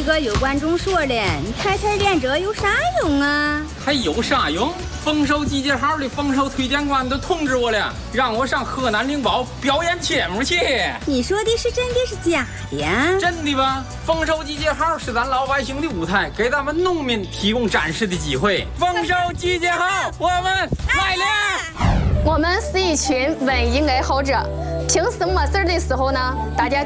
个有观众说了，你太太练这有啥用啊？ 还有啥用？丰收集结号的丰收推荐官都通知我了，让我上河南灵宝表演节目去。 你说的是真的是假的呀？ 真的吧？丰收集结号是咱老百姓的舞台，给咱们农民提供展示的机会。丰收集结号，我们来了。 我们是一群文艺爱好者，平时没事的时候呢，大家